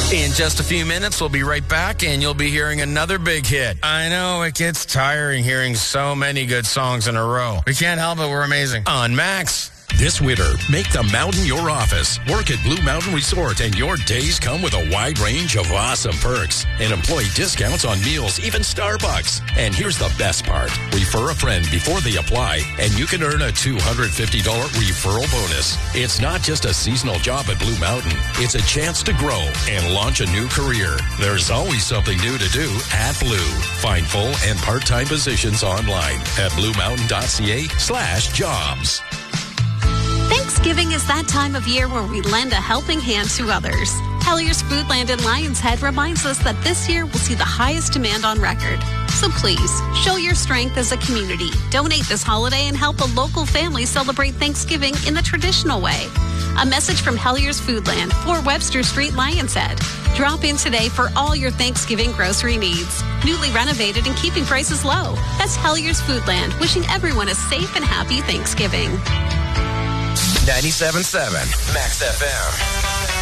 In just a few minutes, we'll be right back, and you'll be hearing another big hit. I know, it gets tiring hearing so many good songs in a row. We can't help it, we're amazing. On Max. This winter, make the mountain your office. Work at Blue Mountain Resort, and your days come with a wide range of awesome perks and employee discounts on meals, even Starbucks. And here's the best part. Refer a friend before they apply, and you can earn a $250 referral bonus. It's not just a seasonal job at Blue Mountain. It's a chance to grow and launch a new career. There's always something new to do at Blue. Find full and part-time positions online at bluemountain.ca/jobs. Thanksgiving is that time of year where we lend a helping hand to others. Hellier's Foodland in Lions Head reminds us that this year will see the highest demand on record. So please, show your strength as a community. Donate this holiday and help a local family celebrate Thanksgiving in the traditional way. A message from Hellier's Foodland, 4 Webster Street, Lions Head. Drop in today for all your Thanksgiving grocery needs. Newly renovated and keeping prices low. That's Hellier's Foodland, wishing everyone a safe and happy Thanksgiving. 97.7 Max FM.